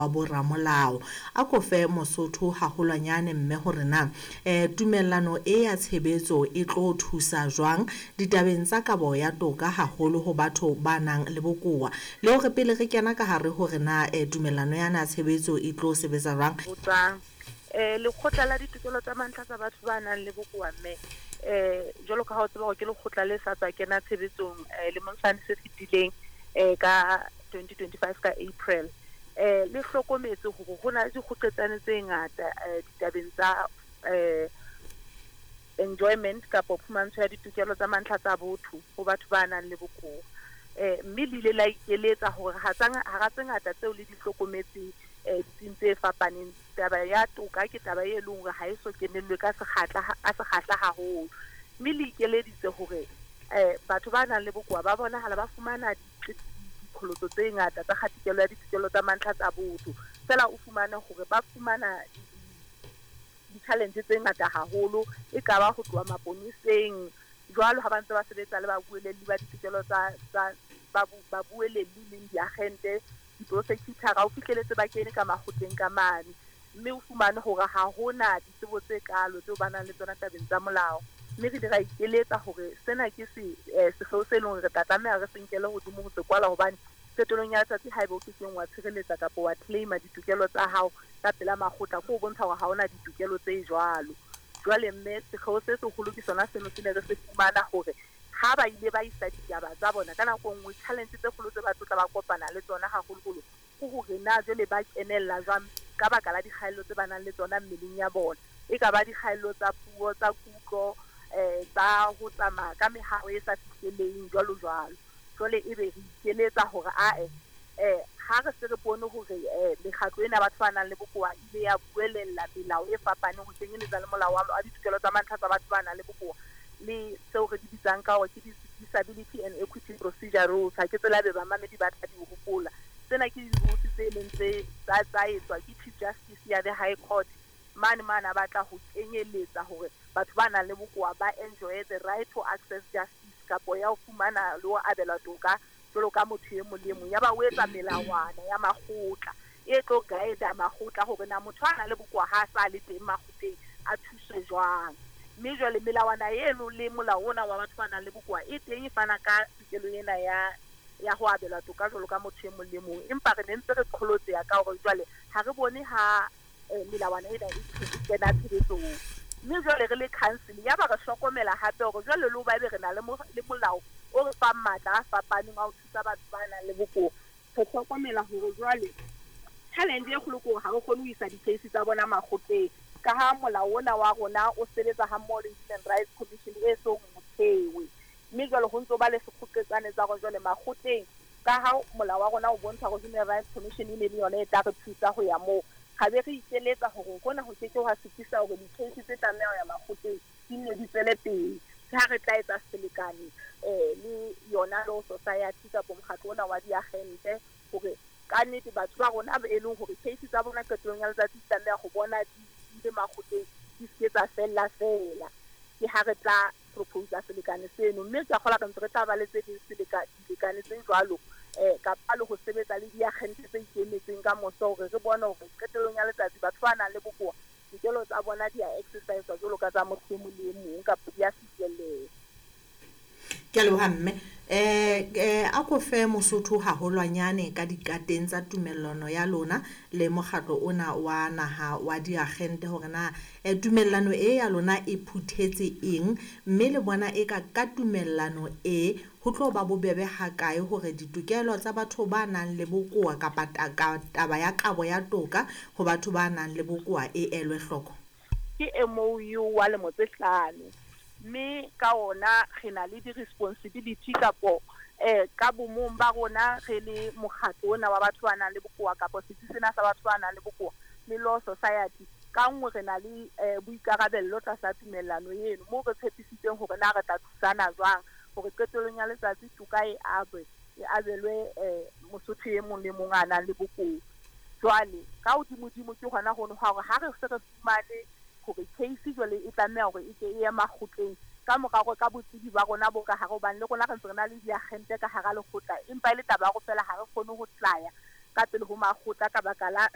wa boramolao a ko fe Mosotho haholwanyane mme hore na tumellano e ya tshebetso e tlo thusa jwang ditabeng tsa kabo ya toka haholo ho batho ba nang le bokowa le hore pele re kena ka hare hore na tumellano yana tshebetso e tlo sebetsa jwang lekgotla la ditokelo tsa mantlha tsa batho ba nang le bokowa mme jwalo ka ha o tseba hore ke lekgotla le sa tswa kena tshebetsong lemong sane se fetileng ka 2025 ka April le hlokometse hore ho na le dikgoqetsane tse ngata ditabeng tsa enjoyment kapa phumantsho ya ditokelo tsa mantlha tsa botho ho batho ba nang le bokowa mme le ile la ikeletsa hore hara tse ngata tseo le di hlokometseng ditsing tse fapaneng taba ya toka ke taba e leng hore ha e so kenellwe ka sekgahla haholo mme le ikeleditse hore batho ba nang le bokowa ba bonahala ba fumana diqholotso tse ngata tsa kgatikelo ya ditokelo tsa mantlha tsa botho fela o fumana hore ba fumana di-challenge tse ngata haholo e ka ba ho tloha maponeseng jwalo ha ba ntse ba sebetsa le babuelli ba ditokelo tsa babuelli le diagente di-prosecutor o fihleletse ba kene ka makgotleng ka mane mme o fumane hore ha hona ditsebo tse kalo tseo ba nang le tsona tabeng tsa molao mme re dira ikeletsa hore sena ke sekgeo se leng re tla tlameha re senkele hodimo ho se kwala hobane qetellong ya letsatsi haeba o ke keng wa tshireletsa kapa wa claima ditokelo tsa hao ka pela makgotla ko o bontsha hore ha hona ditokelo tse jwalo jwale mme sekgeo se seholo ke sona seno se ne re se fumana hore ha ba ile ba isa ditaba tsa bona ka nako nngwe challenge tse kgolo tse ba tla ba kopana le tsona haholoholo ke hore na jwale ba kenella jwang ka baka la dikgaello tse ba nang le tsona mmeleng ya bona e ka ba dikgaello tsa puo tsa kutlo tsa ho tsamaya ka meharo e sa fihleleng jwalo jwale ebe re ikeletsa hore ha re se re bone hore mekgatlo ena batho ba nang le bokowa ile ya buelella melao e fapaneng ho kenyeletsa le molao wa ditokelo tsa mantlha tsa batho ba nang le bokowa le seo re di bitsang ka hore ke disability and equity procedure rules ha ke tsela be ba mamedi ba tla di hopola tsena ke di-rules tse leng tsa etswa ke Chief Justice ya the High Court mane a batla ho kenyeletsa hore batho ba nang le bokowa ba enjoy the right to access justice kapo ya ho fumana le ho abela toka jwalo ka motho e mong le mong ya ba o etsa melawana ya makgotla e tlo guide makgotla hore na motho a nang le bokowa ha sa le teng makgotleng a thuswe jwang mme jwale melawana eno le molao ona wa batho ba nang le bokowa e teng e fana ka tokelo ena ya ho abela toka jwalo ka motho e mong le mong empa re ne ntse re qholotseha ka hore jwale ha re bone ha melawana ena e kena tshebetsong mme jwale re le council ya ba re hlokomela hape hore jwale le ho ba ebe re na le molao o re fang matla a fapaneng a ho thusa batho ba nang le bokowa re hlokomela hore jwale challenge e kgolo ke hore ha re kgone ho isa di-case tsa bona makgotleng ka ha molao ona wa rona o sebetsa ha mmoho le Human Rights Commission e song mothewe mme jwale ho ntso ba le sekgoqetsane tsa gore jwale makgotleng ka ha molao wa rona o bontsha gore Human Rights Commission e ne le yona e tla re thusa ho ya moo ga be re ikeletsa gore hona ho keke wa sitisa hore di-case tse tlameha ho ya makgotleng di nne di tswele pele ha re tla etsa selekane le yona law society kapa mokgatlo ona wa diagente hore ka nnete batho ba rona ba e leng hore case tsa bona qetellong ya letsatsi di tlameha go bona di le makgotleng di se tsa fella ke ha re tla propose selekane seno mme ke kgola ka ntse re tla ba le tse ding selekane tse jwalo kapa le ho sebetsa le diagente tse ikemetseng ka moso hore re bone hore qetellong ya letsatsi batho ba nang le bokowa ditokelo tsa bona di a exercise jwalo ka tsa motho e mong le mong kapa di a fihlelleha ke a leboha mme a ko fe Mosotho haholwanyane ka dikateng tsa tumellano ya lona le mokgatlo ona wa naha wa diagente hore na tumellano e ya lona e phuthetse eng mme le bona e ka tumellano ho tlo ba bobebe ha kae hore ditokelo tsa batho ba nang le bokowa kapa taba ya kabo ya toka ho batho ba nang le bokowa e elwe hloko ke MOU wa lemo tse 5 mme ka ona re na le di-responsibility kapo ka bomong ba rona re le mokgatlo ona wa batho ba nang le bokowa kapo setsi sena sa batho ba nang le bokowa le Law Society ka nngwe re na le boikarabello tlasa tumellano eno moo re tshepisitseng hore na re tla thusana jwang hore qetellong ya letsatsi toka e abelwe Mosotho e mong le mong a nang le bokowa jwale ka hodimo ke hona hono hore ha re se re fumane hore case jwale e tlameha hore e ke e ya makgotleng ka morao ka botsebi ba rona bo ka hare hobane le rona re ntse re na le diagente ka hara lekgotla empa ile taba go fela ha re kgone ho tlaya ka pele ho makgotla ka baka la